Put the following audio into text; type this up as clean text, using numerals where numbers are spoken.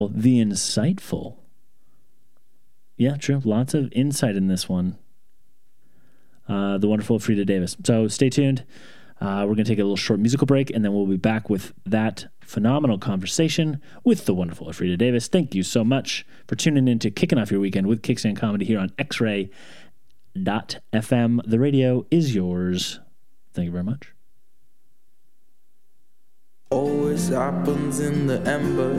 the insightful. Yeah, true. Lots of insight in this one. The wonderful Frida Davis. So stay tuned. We're going to take a little short musical break, and then we'll be back with that phenomenal conversation with the wonderful Frida Davis. Thank you so much for tuning in to Kicking Off Your Weekend with Kickstand Comedy here on X-Ray.FM. The radio is yours. Thank you very much. Always happens in the embers.